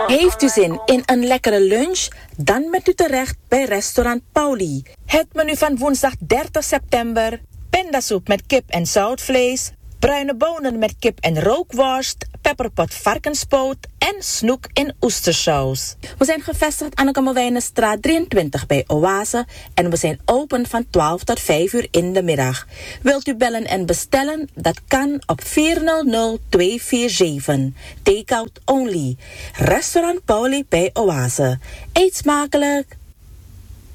Heeft u zin in een lekkere lunch? Dan bent u terecht bij restaurant Pauli. Het menu van woensdag 30 september. Pindasoep met kip en zoutvlees. Bruine bonen met kip en rookworst. Pepperpot varkenspoot en snoek in oestersaus. We zijn gevestigd aan de Kamerwijnenstraat 23 bij Oase. En we zijn open van 12 tot 5 uur in de middag. Wilt u bellen en bestellen? Dat kan op 400-247. Takeout only. Restaurant Pauli bij Oase. Eet smakelijk!